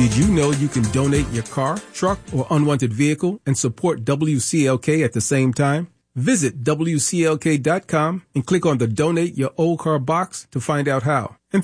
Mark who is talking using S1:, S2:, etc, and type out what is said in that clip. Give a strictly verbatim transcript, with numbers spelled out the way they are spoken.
S1: Did you know you can donate your car, truck, or unwanted vehicle and support W C L K at the same time? Visit W C L K dot com and click on the Donate Your Old Car box to find out how. And